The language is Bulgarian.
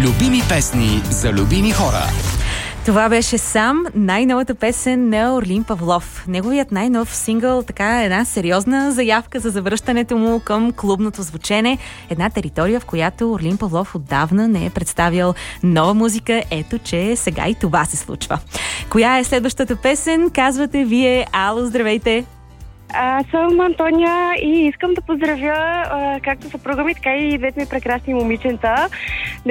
Любими песни за любими хора. Това беше Сам, най-новата песен на Орлин Павлов. Неговият най-нов сингъл, така една сериозна заявка за завръщането му към клубното звучене. Една територия, в която Орлин Павлов отдавна не е представял нова музика. Ето, че сега и това се случва. Коя е следващата песен? Казвате вие. Ало, здравейте! Аз съм Антония и искам да поздравя както съпруга ми, така и двете ми прекрасни момиченца.